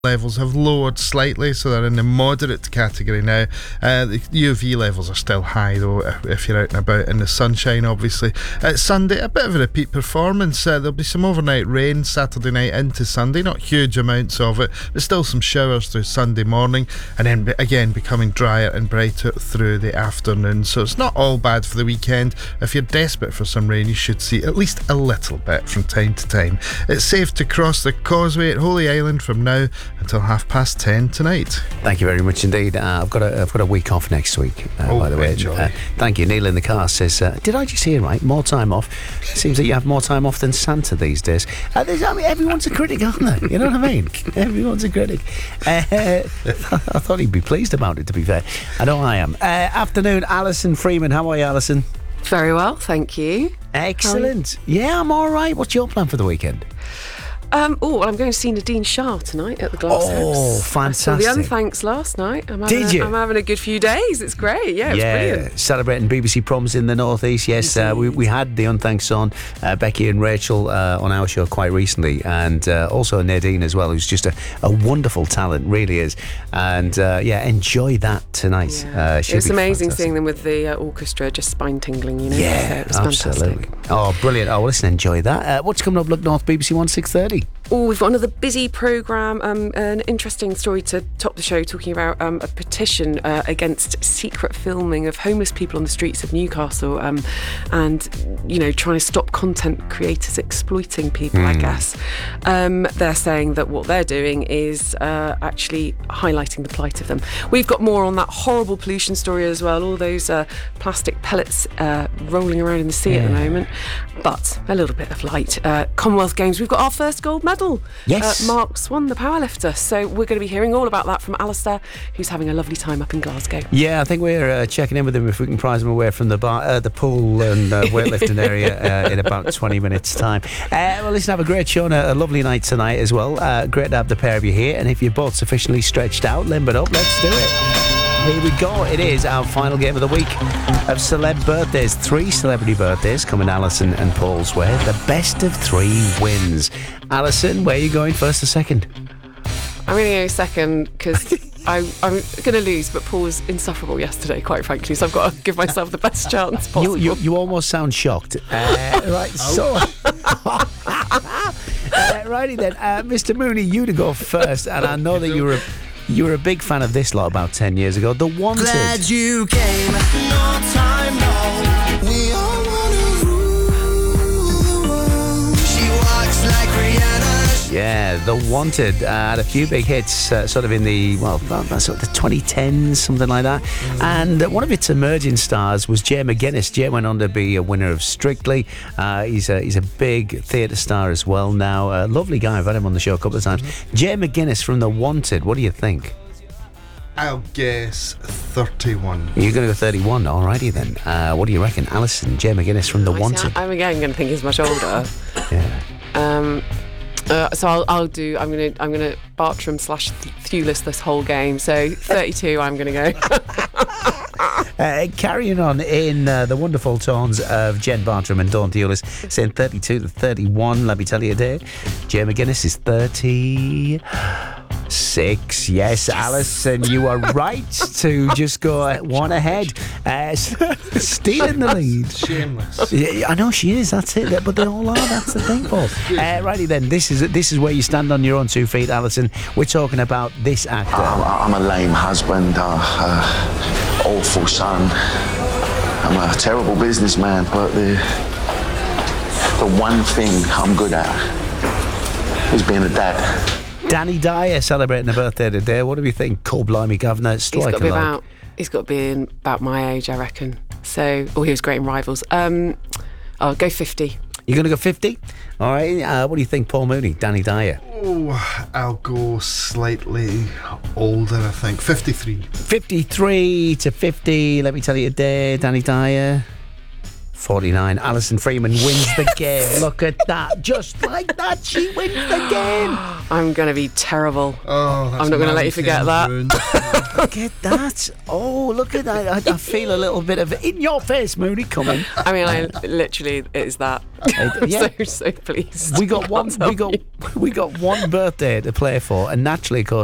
levels have lowered slightly, so they're in the moderate category now. The UV levels are still high though if you're out and about in the sunshine, obviously. Sunday, a bit of a repeat performance. There'll be some overnight rain Saturday night into Sunday, not huge amounts of it, but still some showers through Sunday morning, and then again becoming drier and brighter through the afternoon. So it's not all bad for the weekend. If you're desperate for some rain, you should see at least a little bit from time to time. It's safe to cross the causeway at Holy Island from now until 10:30 tonight. Thank you very much indeed. I've got a week off next week, by the way. Thank you. Neil in the car says, did I just hear right? More time off. Seems that you have more time off than Santa these days. Everyone's a critic, aren't they? You know what I mean? Everyone's a critic. I thought he'd be pleased about it, to be fair. I know I am. Afternoon, Alison Freeman. How are you, Alison? Very well, thank you. Excellent. Yeah, I'm all right. What's your plan for the weekend? I'm going to see Nadine Shah tonight at the Glass House. Oh, fantastic. I saw the Unthanks last night. Did you? I'm having a good few days. It's great. Yeah, it's brilliant. Celebrating BBC Proms in the North East. Yes, we had the Unthanks on, Becky and Rachel on our show quite recently, and also Nadine as well, who's just a wonderful talent, really is. And enjoy that tonight. Yeah. It was amazing fantastic. Seeing them with the orchestra, just spine tingling, you know. Yeah, so it was absolutely. Fantastic. Oh, brilliant. Oh, well, listen, enjoy that. What's coming up, Look North, BBC One 6:30? Oh, we've got another busy programme, an interesting story to top the show, talking about a petition against secret filming of homeless people on the streets of Newcastle, and, you know, trying to stop content creators exploiting people, I guess. They're saying that what they're doing is actually highlighting the plight of them. We've got more on that horrible pollution story as well, all those plastic pellets rolling around in the sea at the moment. But a little bit of light. Commonwealth Games, we've got our first gold medal. Yes. Mark Swan, the powerlifter. So we're going to be hearing all about that from Alistair, who's having a lovely time up in Glasgow. Yeah, I think we're checking in with him if we can prize him away from the pool and weightlifting area in about 20 minutes' time. Well, listen, have a great show and a lovely night tonight as well. Great to have the pair of you here. And if you're both sufficiently stretched out, limbered up, let's do it. Here we go. It is our final game of the week of celeb birthdays. 3 celebrity birthdays coming Alison and Paul's way. The best of 3 wins. Alison, where are you going, first or second? I'm going to go second because I'm going to lose, but Paul was insufferable yesterday, quite frankly, so I've got to give myself the best chance possible. You almost sound shocked. Right, so... righty then. Mr. Mooney, you to go first, and I know that you were a big fan of this lot about 10 years ago. The Wanted. Glad you came. No time, no. We all wanna rule the world. She walks like Rihanna. Yeah, The Wanted had a few big hits sort of in the, sort of the 2010s, something like that. And one of its emerging stars was Jay McGuinness. Jay went on to be a winner of Strictly. He's a big theatre star as well now. A lovely guy. I've had him on the show a couple of times. Jay McGuinness from The Wanted. What do you think? I'll guess 31. You're going to go 31, alrighty then. What do you reckon, Alison? Jay McGuinness from The Wanted. I'm again going to think he's much older. Yeah. So I'm gonna Bartram / Thewlis this whole game. So 32, I'm gonna go. Carrying on in the wonderful tones of Jen Bartram and Dawn Thewlis, saying 32 to 31. Let me tell you today, Jay McGuinness is 36. Yes, Alison, you are right to just go one ahead. Stealing the lead. Shameless. Yeah, I know she is, that's it. But they all are, that's the thing, Paul. Righty then, this is where you stand on your own 2 feet, Alison. We're talking about this actor. I'm a lame husband, awful son. I'm a terrible businessman, but the one thing I'm good at is being a dad. Danny Dyer celebrating a birthday today. What do we think? Cold blimey, governor. He's got to be about my age, I reckon. So, he was great in Rivals. I'll go 50. You're going to go 50? All right. What do you think, Paul Mooney, Danny Dyer? Oh, I'll go slightly older, I think. 53. 53 to 50. Let me tell you today, Danny Dyer. 49. Alison Freeman wins the game. Look at that. Just like that, she wins the game. I'm going to be terrible. Oh, that's I'm not going to let you forget that. Look at that. Oh, look at that. I feel a little bit of in your face, Mooney, coming. I mean, I literally, it is that. Yeah. So pleased. We got one birthday to play for, and naturally, of course,